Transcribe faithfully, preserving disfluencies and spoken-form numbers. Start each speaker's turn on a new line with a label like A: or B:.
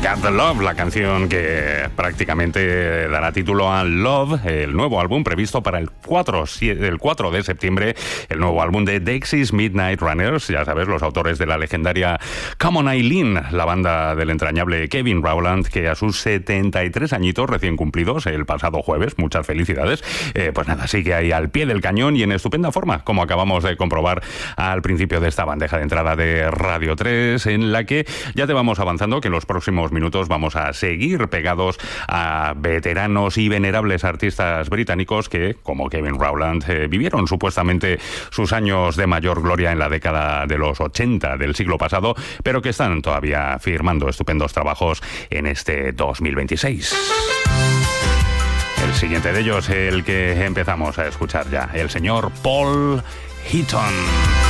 A: Got the Love, la canción que prácticamente dará título a Love, el nuevo álbum previsto para el cuatro, el cuatro de septiembre, el nuevo álbum de Dexys Midnight Runners, ya sabes, los autores de la legendaria Come On Eileen, la banda del entrañable Kevin Rowland, que a sus setenta y tres añitos recién cumplidos el pasado jueves, muchas felicidades, eh, pues nada, sigue ahí al pie del cañón y en estupenda forma, como acabamos de comprobar al principio de esta bandeja de entrada de Radio tres, en la que ya te vamos avanzando que en los próximos minutos vamos a seguir pegados a veteranos y venerables artistas británicos que, como Kevin Rowland, eh, vivieron supuestamente sus años de mayor gloria en la década de los ochenta del siglo pasado, pero que están todavía firmando estupendos trabajos en este dos mil veintiséis. El siguiente de ellos, el que empezamos a escuchar ya, el señor Paul Heaton.